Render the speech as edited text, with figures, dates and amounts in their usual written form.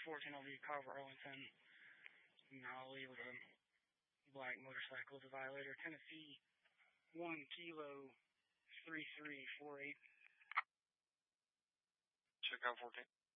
14 will be Carver Arlington. Nolly with a black motorcycle is a violator. Tennessee 1 Kilo 3348. Check out 14.